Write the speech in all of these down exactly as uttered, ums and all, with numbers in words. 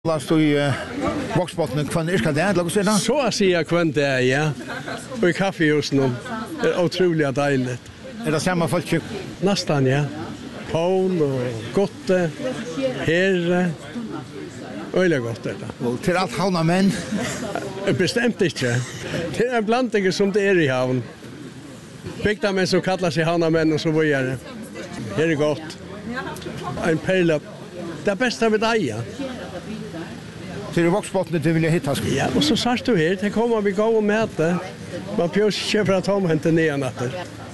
Lars du i Voksbotten kvann irka det, la oss se da? Så att säga kvann det, ja. Och i kaffehusen det är otroligt dejligt. Är det samma folk? Nästan, ja. Paul och Gotte, Herre. Öjliga gott detta. Och till allt havna män? Bestämt inte. Det är en blandning som det är i havn. Bygda män som kallar sig havna män och så vidare. Det är gott. En perla. Det bästa med dig, Till Voksbotten du vill hitta skulle? Ja, och så sagt du här, det kommer vi gå och mäta. Man pjörs köper att ha inte ner natten.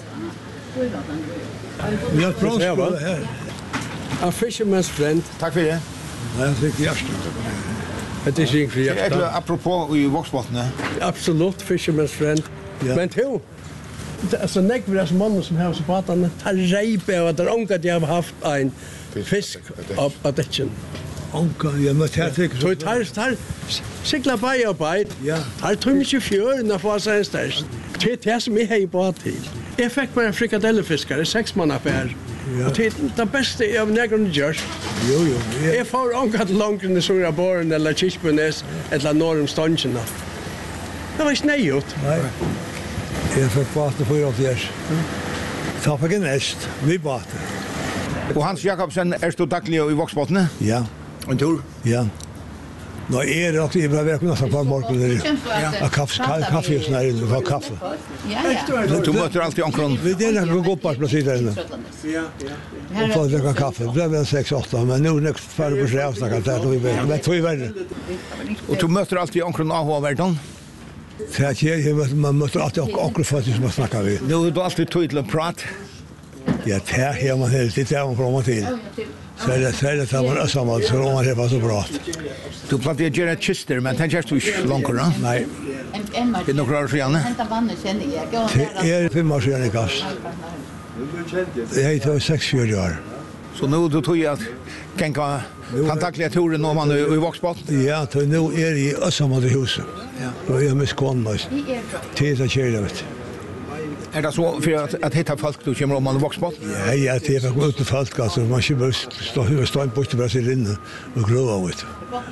Vi har provspel här. A fisherman's friend. Tack för det. Jag tycker jag Det är inte för Det är hjärta. apropå i Voksbotten. Absolut, fisherman's friend. Ja. Men to, alltså nekvar som mannen som har så pratat, tar rejpe och att det är ångat jag har haft en fisk av av däcken. Onkel, jag måste här tycka Så tar tar cykla på och på. Ja. Tar tum inte fjörna för sig störst. Det är som jag har på till. Jag fick bara en frikadellefiskare, sex man affär. Ja. Och det är det bästa av nägren görs. Jo, jo. Jag får ångat långt i Sura Born eller Kirsbunäs eller norr om Stånchen. Det var snöjt. Nej. Jag fick vatten för åt years. Ta på näst. Vi vatten. Och Hans Jakobsen, är du daglig i Voksbotten? Ja. En tur? Ja. Nå är det också ibland välkomna så på morgonen där. Ja. Kaffe, kaffe så där inne, för kaffe. Ja, ja. Du möter alltid omkring. Vi delar gå gå på på sidan inne. Ja, ja. Och få dricka kaffe. Det blev sex åtta, men nu nästa för på sig avsnacka där då vi vet. Men två i världen. Och du möter alltid omkring av och världen. Så jag ger man måste alltid också få som man snackar vi. Nu är du alltid tydlig att prata. Ja, här här man helt det där från man till. Så det så det tar man samma så man det var så bra. Du planerar att göra ett kister, men det görs du inte långt, va? Nej. Det är nog rör för Janne. Hämta vannet känner jag. Det är fem år sedan i kast. Jag är då sex fyra år. Så nu du tog att gänga fantastiska turen om man i Voksbotten. Ja, så nu är i Össamade huset. Ja. Och jag med skån till det kör vet. Är det så för att, att hitta folk du kommer om man i Voksbotten? Ja, ja, det är för ut folk alltså man ska stå hur stå en bort till inne och grova ut.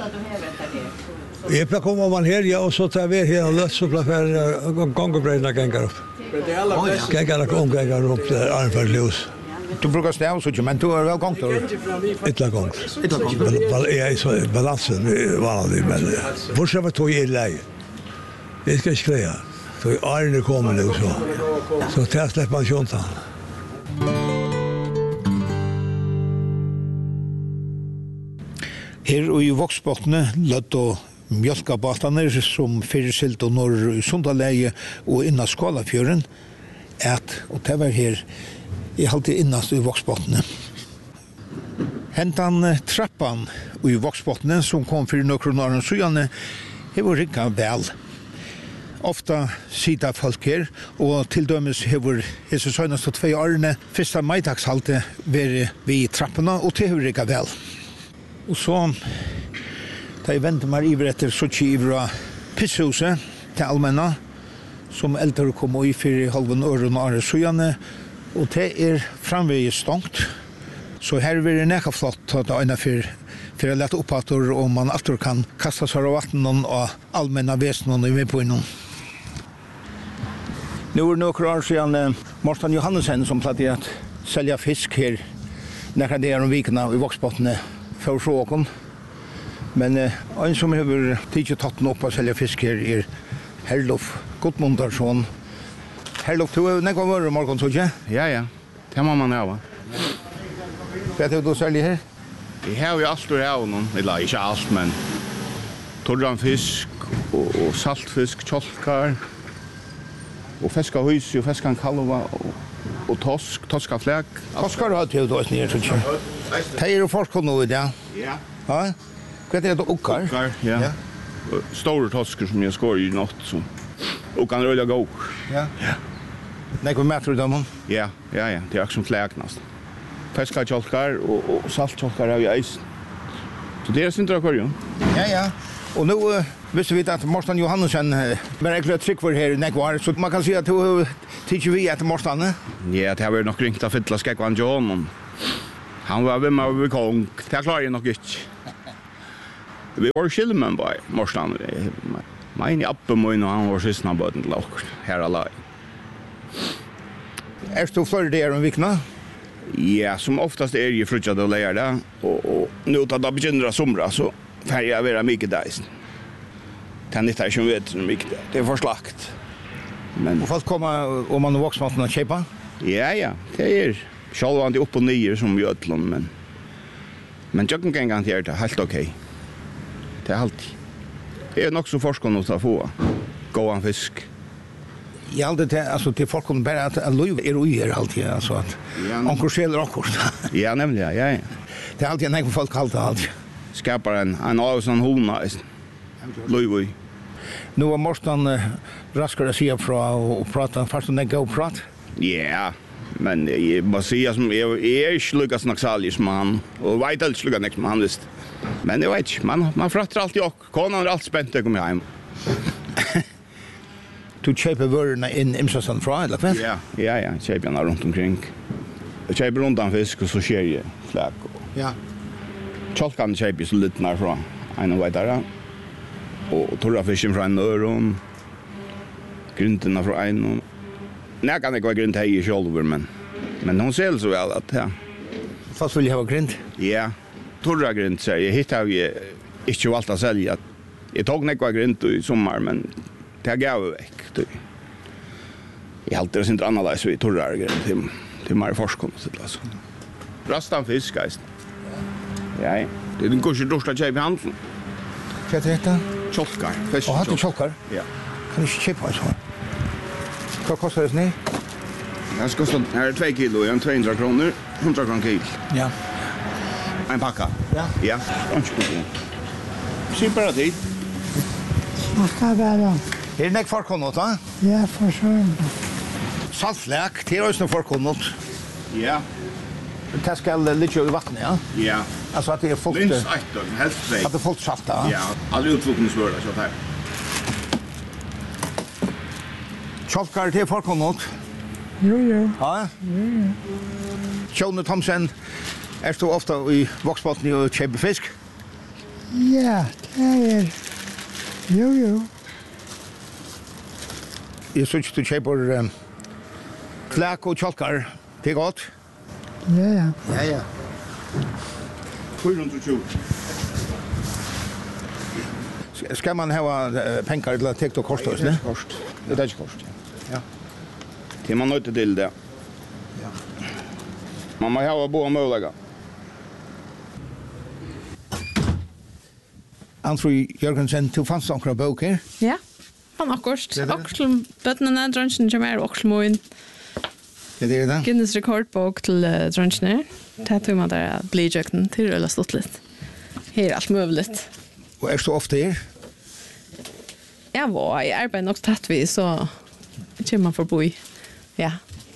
Jag plockar om man här ja och så tar vi här lös så för gångbröderna gängar upp. Det är alla bäst. Gängar och gängar upp där Arnfjärdlös. Du brukar stäva så, men du är väl gångt då? Ett gång. Ett gång. Väl är jag så balansen vanlig men först var tog i läge. Det ska skriva. Så Arne kommer nu så. Så tar släpper man jontan. Her i Voksbotten lött och mjölkabataner som fyrsilt och norr Sundaläge och innan Skålafjörden ät och det var her i alltid innast i Voksbotten. Hentan trappan i Voksbotten som kom för några år sedan det var rikka väl. Ofta sida folk her, og til dømes hever hese søgnast og tvei årene fyrsta maidagshalte være vi trappene, og til hever ikke vel. Og så, da jeg venter meg iver etter Sochi ivra pisshuset til allmenna, som eldre kom i for halven øren og året søgjane, og det er framvei stångt. Så her vil det nekka flott at det er for for å lette oppater, og man alltid kan kasta seg av vattnen og allmenna vesen i vedpåinnom. Nu är det några år sedan Morten Johannesson som plattade att sälja fisk här när det är om vikarna i Voksbotten för sjåkon. Men eh, en som har tidigt tatt upp att sälja fisk här är Herlof Gottmundarsson. Herlof, du har nekva varit morgon så inte? Ja, ja. Det må man ha. Vet du du säljer här? Jeg har jo alt ur havnen, eller ikke alt, men torran fisk og, og saltfisk, kjolkar, og fiska høys, og fiskan kalva, og, og tosk, toska flek. Toskar har du då snir så inte? Det är ju folk nu i det. Ja. Ja. Vet du det okkar? Okkar, ja. ja. Store tosker som jeg skår i natt, så. Og kan røyla gå. Ja. Ja. Nej, vad mäter du dem? Ja, ja, ja. Det er ikke som fleknast. Fiska kjolkar og, og saltkjolkar har vi eisen. Så det er sindra kvarjon. Ja, ja. Och nu uh, visste vi att Morten Johannesson uh, men jag glömde tryck för här i Nekvar, så man kan säga att du tycker vi att Morten. Ja, det har vært nok ringt av fylla skekvan John. Han var ved meg over kong. Det klarer jeg nok ikke. Vi var skilmen på morsan. Min appe min och han var sysna bøten til okkur. Her alla. Er du flere der om vikna? Ja, som oftast er jeg frutjad og leier det. Og, og nå da det begynner å somra, så får jeg være mye deisen. Det er ikke som vet mye det. Det er for slakt. Men, Og folk kommer om man er voksmaten å kjøpe? ja, ja, det er sjálvandi opp og nyer som jötlun, men men jag kan gang til det helt okej. Det er alltid. Det er nok så forskon å ta få. Gåan fisk. Jag hade det alltså till folk kommer bara att Louis är oj är alltid alltså att Ja. onkel Scheller också. Ja, nämligen, ja, ja. Det är alltid en folk kallt allt. Skapar en en avsan hona. Louis. Nu var Morstan uh, raskare att säga fra och prata fast när gå prat. Ja, men jeg må si som jeg, jeg er ikke lykkes nok salig som han, og vet alt lykkes nok som han visst. Men jeg vet ikke, man, man fratter alltid okk. Konan er alt spent til å komme hjem. Du köper vörorna in imsasan fra eller vad? Ja, ja, ja, kjøper jeg rundt omkring. Jeg kjøper rundt om fisk, og så skjer jeg flak. Ja. Kjolkan kjøper jeg så litt nærfra, en og veitare. Og torra fisken fra en øron. Gryntina fra en. Nei, kan ikke være grynt hei i sjolver, men, men hun ser så vel at, ja. Fast vill jag ha grind. Ja, torra grynt, sier jeg. Hitt har jeg ikke valgt å selge. Jeg tog nekva grynt i sommar, men det gav jeg vekk. Jeg halte det ikke annerledes vi torra grynt til, til mer forskning. Altså. Rastan fisk, eist. Ja, ja. Det er den kurser dorsta kjøp i handelen. Vad heter det? Kjolkar. Fisk Och har du tjockar? Ja. Kan du köpa så? Vad kostar det nu? Det ska stå här är två kilo, en tvåhundra kronor, hundra kronor kilo. Ja. En packa. Ja. Ja, inte problem. Se bara dit. Smakar väl. Är det nek förkonot va? Ja, för så. Saltfläk, det är också förkonot. Ja. Det ska lite i vattnet, ja. Ja. Alltså att det är fullt. Minst ett døgn, helst två. Att det är fullt salt, ja. Ja, alla utvukningsvörda så här. Tjolkar till förkonot. Jo, jo. Ja. Tjone Thomsen, är du ofta i Voxbotten och köper fisk? Ja, det är. Jo, jo. Jag syns du köper um, fläk och tjolkar. Det är gott. Ja, ja. Ja, ja. fyrahundratjugo. Ska man ha uh, pengar till att täcka kostar, ne? Kost. Det är inte kost. Ja. Det man nødt til det. Ja. Man må ha båda möjliga. Anfru Jørgensen, du fanns några böcker? Ja, fan akkurat. Det er det. Akkurat til bøttene, drønsjen som er akkurat moin. Det är det. Guinness rekordbok til uh, drønsjene. Det tog man der bli jøkken til å stått litt. Her er alt muligt. Och är du ofta här? Jeg var i arbeid nok tatt vi, så kommer man for bo i. Ja.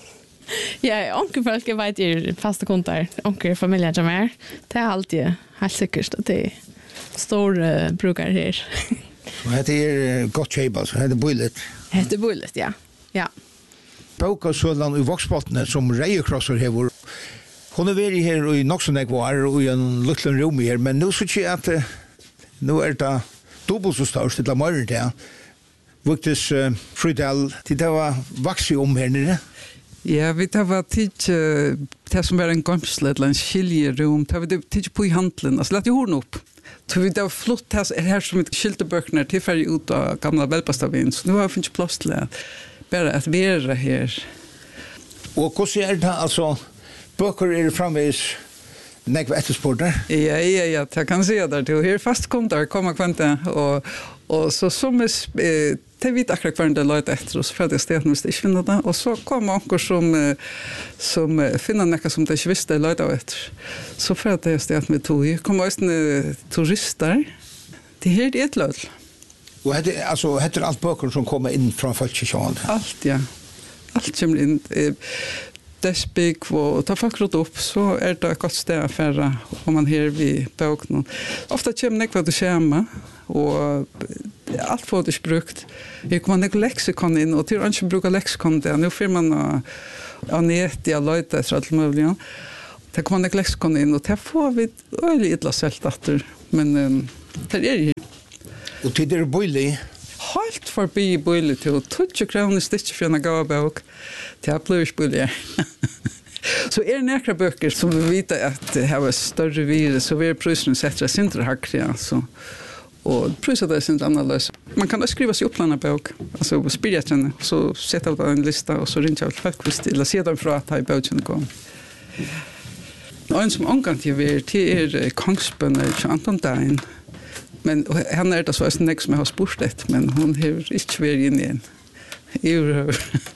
Ja, onkel folk jeg vet er faste kontar, onkel familjen som er. Det er alltid helt sikkert at det er store uh, brukare her. Och det är gott shape alltså, det är bullet. Det er bullet, ja. Ja. Boka sålan i Voxbotten som Reikrosser hever. Hon är väl här i Noxonek var och i en liten rum här, men nu så ser att uh, nu är det dubbelt så stort till morgon där. Vuktes uh, Frydal till det var vaxi om här nere. Ja, vi tar var tid det som var en gamsle eller en skiljerum, tar vi tid på i handlen, alltså lät ju horn upp. Så vi det flott här här som ett skilteböcker till färg ut av gamla Velpastavin, så nu har jag funnit plats till att bara att vara här. Och hur ser det alltså böcker är framvis nekva etterspurter? Ja, ja, ja, jag kan se där till här fast kom där komma kvanta och och så som är det vet akkurat kvar det lite efter oss för att det stod måste inte finna det och så kom onkel som som finner något som det inte visste lite efter så för att det stod med tog kommer också turister det helt ett löd och det alltså heter allt böcker som kommer in från folkkyrkan. Allt ja. Allt kommer in Despik och ta folk runt upp så är det ett gott sted att färra om man här vid böknen. Ofta kommer det vad du känner och allt får det brukt. Vi kommer nek lexikon in och till inte bruka lexikon där. Nu får man av nät i löjta efter allt möjligt. Det kommer nek lexikon in och det får vi öjligt illa svält efter. Men um, Det är ju. Och till det boilig. Helt förbi boilig till tjugo kronor styck för en gåva till att bli boilig. Så är det några böcker som vi vet att det har större virus så vi är prisen sätter sin hackriga så och priset är sin analys. Man kan också skriva sig upplana bok alltså spiriten så sätta ut en lista och så ringa ut faktiskt eller se dem från att ha i boken kom. Och en som omgång till vi till är kongsbönder till Anton Dain. Men han är det så är det som har spurt men hon har inte varit inne igen. Jo.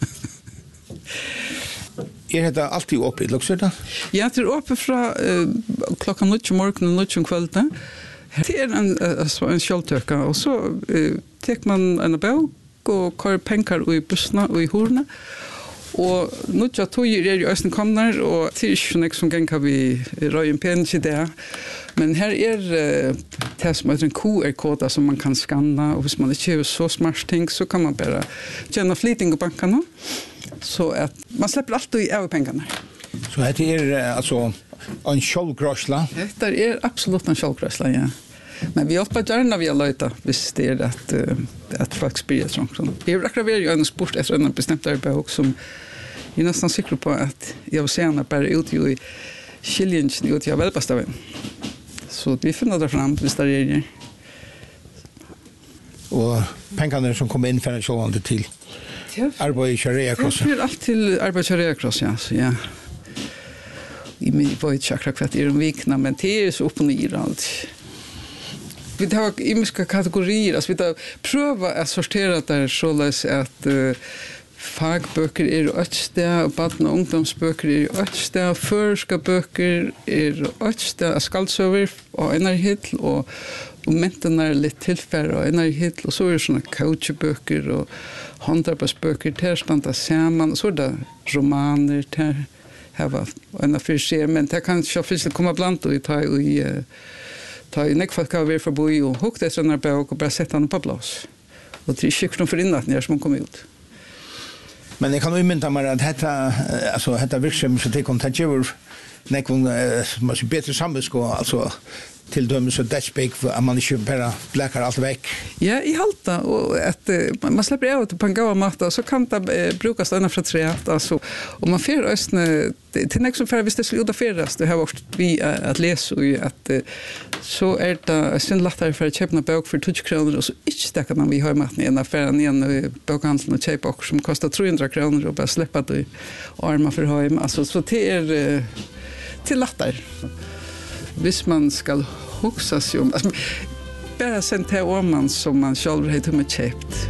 Är det alltid uppe i Luxor? Ja, det är uppe från uh, klockan nio morgon och nio kvällen. Det är en, uh, en kjoltöka och så uh, tar man en bok och kör pengar i bussarna och i horna. Och nu jag tog ju det i östen kommer och det är inte som gäng kan vi röja en pengar i det. Men här är uh, det som är en Q R-koda som man kan skanna och hvis man inte har så smart ting så kan man bara tjäna flytting i bankarna. Så att man släpper allt i över pengarna. Så det är alltså en självgrösla? Det är absolut en självgrösla, ja. Men vi hoppas gärna via löjta hvis det är att, uh, att folk spyr trångt. Vi har räknat ju en sport efter en bestämt arbete som jag är nästan säker på att jag vill säga bara ut i skiljningen ut i välbastaven. Så vi finner det fram hvis det är det. Och pengarna som kommer in för en självande till? Arbeid i Kjærreakross. Det är allt till arbeid i Kjærreakross, ja. Så, ja. I min var inte akkurat kvart i de vikna, men det är så upp och ner allt. Vi har imiska kategorier, alltså vi har prövat att sortera där så att uh, fagböcker är öttsted, barn- och ungdomsböcker är öttsted, förska böcker är öttsted, skaldsöver och energihill och och mentarna är lite tillfärre och energihill och så är det såna coachböcker och handarbetsböcker där standa samman och så är det romaner där här var en affär men det kan ju faktiskt komma bland och ta i ta i nekfalt kan vi förbi och hugga det såna bok och bara sätta den på plats. Och det är skickligt för innan när som kommer ut. Men jag kan ju mynta mig att detta alltså detta virksomhet så det kommer att göra nekon måste bättre sambesko alltså till dem så dashbake att man inte bara bläckar allt väck. Ja, i halta och att man släpper ut på en gåva matta så kan det brukas ända från tre alltså och man får östne till nästa som för visst det skulle färdas det har varit vi att läsa och att så är det sen lättare för att köpa en bok för tjugo kronor och så inte stäcker man vi har matten i en affär igen bokhandeln och köpa också som kostar trehundra kronor och bara släppa det i armar för hem alltså så det är till lättare. Hvis man skal huxa sig om alltså, bara sen till om man som man själv har med köpt.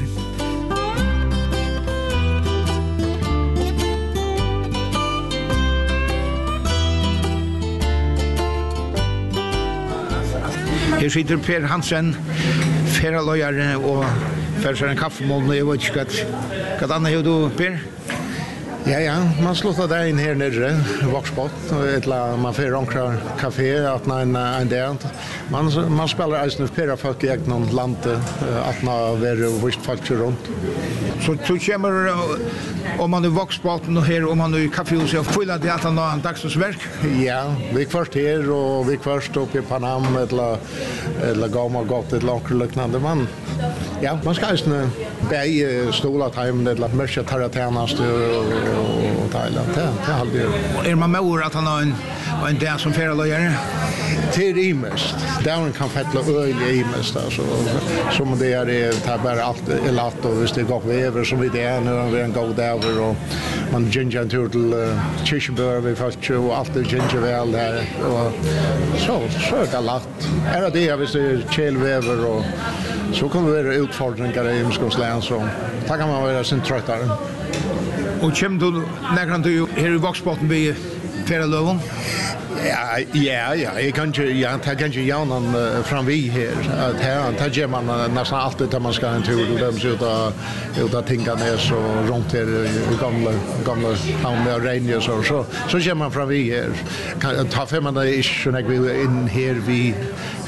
Här sitter Per Hansen, feralojare och för en kaffemål och jag vet inte vad annat gör du, Per? Ja, ja, man slutar där in här nere, Voxbot, eller man får rankra kafé, att en, en dag. Man, man spelar alltså pera folk i egna landet, att man är visst folk runt. Så så kommer om man är Voxbot och här om man är i kaffehuset och fyller det att han har en dagsverk? Ja, vi först här och vi först uppe i Panam eller eller gamla gott ett lager liknande man. Ja, man ska ju bäj stola time eller mörka taratanast och Thailand. Det det har det. Är man med att han har en en dag som feralojare? Till imest. Där kan fettla öl i imest alltså som det är det tar bara allt är lätt och visst det går över som vi det är när vi en god över och man ginger tur till Kirchenberg vi fast och allt det ginger väl där och så så är det lätt. Är det det visst det chillväver och så kommer det utfordringar i Imskogslän så tack kan man vara sin tröttare. Och kommer du när du här i Voxbotten vi feralöven? Ja, ja, ja, jag kan ju ja, ta kan ju gärna fram vi här att här tar ju man nästan alltid där man ska en tur och dem så ut ut att tänka ner så runt här i gamla gamla hamn med regn så så så kommer man fram vi här kan ta fem man är inte när vi in här vi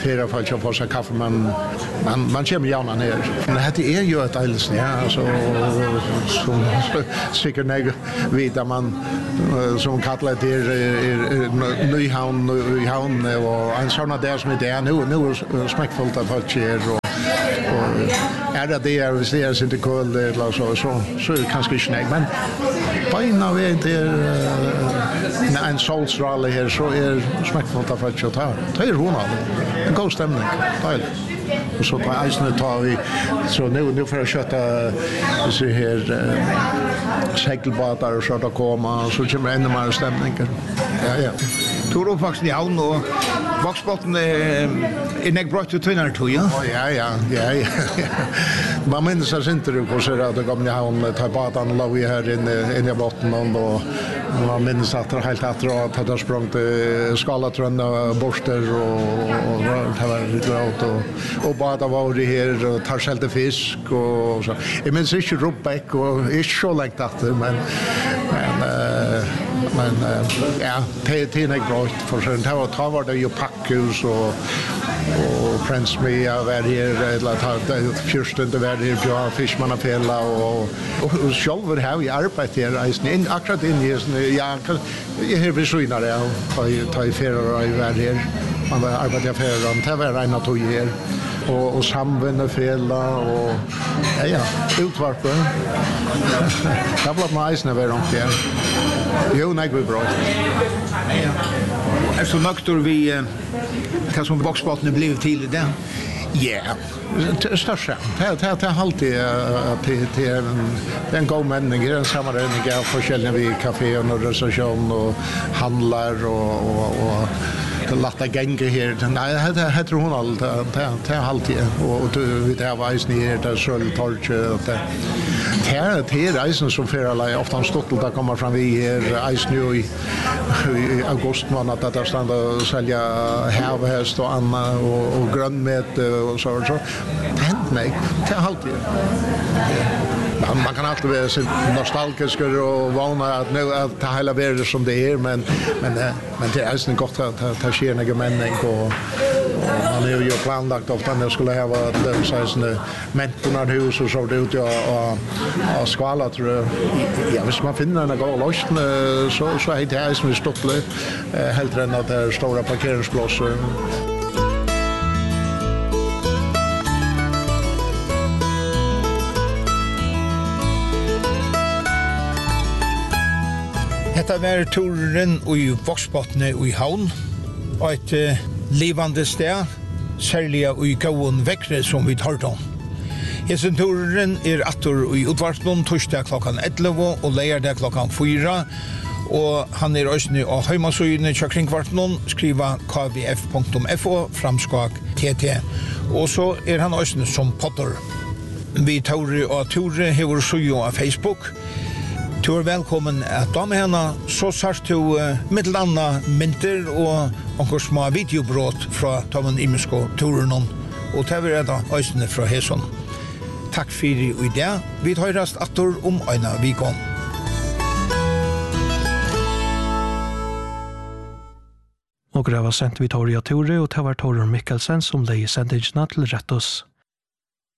fyrra folk som får sig kaffe, men man, man kommer gärna ner. Men det är ju ett alldeles ner, alltså, som sikkert när vet man som kallar det är, är Nyhavn, Nyhavn och en sån där som det är nu, nu är smäckfullt av folk här och och är det det hvis det är inte kul eller så så så är det kanske inte nej men på en av det är en solstråle här så är smäckfullt av folk att ta. Det är Ronald. En god stämning. Dejligt. Och så på isen tar vi så nu nu för att köta så här segelbåtar och så där komma så kommer ännu mer stämning. Ja ja. Tur uppvuxen i havn och Voxbotten är nek brott till tunnar tog, ja? Ja, ja, ja, ja. Man minns att inte du på sig att det kom i havn tar båten låg vi här inne, inne i botten och man minns att det helt att att det sprang till skalatrönna borster och, och det var lite gråt och, och båten var det här och tar själv fisk och så. Jag minns inte Rubbäck och inte så längt efter men men uh, men uh, ja, det det är nek brott för sen det var ta var det ju packhus och och Prince Mia var här eller ta första det var här Johan Fischmannafella och och själva har vi arbetat här isen akkurat in i ja jag har vi skynar det ta ta i färra och i värld här man var arbetar för dem det var en att här och och samvända fälla och ja ja utvarpa det var på isen var runt där jo nej vi bra Är så nöktor vi kan som boxbotten blev till det. Ja, största. Det det det alltid till till det en god mening, en sammanhållning av forskjelliga vi kafé och restaurang och handlar och och och det latta gänga här. Nej, det det tror hon allt det det alltid och du vet jag var ju ner där själv torch det här det reisen som för alla ofta stått att komma fram vi här is nu i i augusti månad att där stanna och sälja havhäst och anna och och grönmet och så så. Hänt mig. Det är alltid. Man, man kan alltid vara så nostalgisk och vana att nu att ta hela världen som det är men men men det är så gott att ta ske några männing och man har ju planlagt ofta när skulle ha varit det så såna mentornadhus och så det ut och och skvala tror jag. Ja, hvis man finner en god löst så så är det som är stoppligt helt än att det är stora parkeringsplatser. Hetta var turen i Voxbottne i havn, og et uh, livande sted, særlig i gåen vekkre som vi tar om. Hessen turen er atter i utvartnån torsdag klokkan elleve og leierdag klokkan fyra, og han er også av heimasøyene til kringkvartnån, skriva k v f punktum f o, framskak t t, og så er han også som potter. Vi tar og Tore hever søyo av Facebook. Du er velkommen at da med henne, så sart du uh, middelanna mynter og onker små videobrott fra Tommen Imesko turen og det er da øysene fra Heson. Takk for i det. Vi høyrast atter om øyne vikon. Og det var sendt vi Toria Tore, og det var Torer Mikkelsen som leie sendingene til Rettos.